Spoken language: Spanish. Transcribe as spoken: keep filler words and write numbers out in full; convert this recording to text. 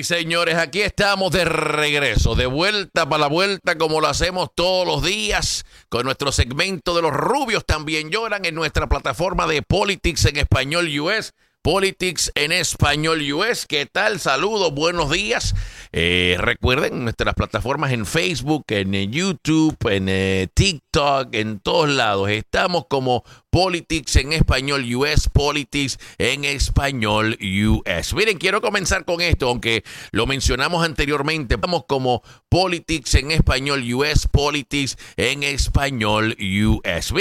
y señores, aquí estamos de regreso, de vuelta para la vuelta, como lo hacemos todos los días, con nuestro segmento de los rubios también lloran en nuestra plataforma de Politics en Español U S. Politics en Español U S. ¿Qué tal? Saludos, buenos días. Eh, recuerden nuestras plataformas en Facebook, en eh, YouTube, en eh, TikTok, en todos lados. Estamos como Politics en Español U S, Politics en Español U S. Miren, quiero comenzar con esto, aunque lo mencionamos anteriormente. Estamos como Politics en Español U S, Politics en Español U S.